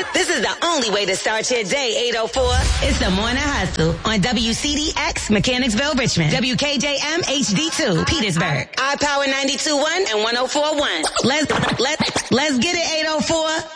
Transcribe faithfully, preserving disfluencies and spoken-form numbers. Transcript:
This, this is the only way to start your day, eight oh four. It's the Morning Hustle on W C D X, Mechanicsville, Richmond. W K J M H D two, Petersburg. iPower ninety-two point one and one oh four point one. Let's, let's, let's get it, eight oh four.